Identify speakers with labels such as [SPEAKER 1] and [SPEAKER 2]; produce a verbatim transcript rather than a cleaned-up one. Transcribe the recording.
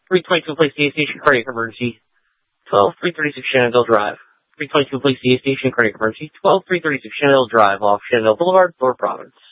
[SPEAKER 1] three twenty-two Place D A Station, cardiac emergency. twelve three thirty-six Shenandoah Drive. three twenty-two Place D A Station, cardiac emergency. twelve three thirty-six Shenandoah Drive off Shenandoah Boulevard, Thorpe Province.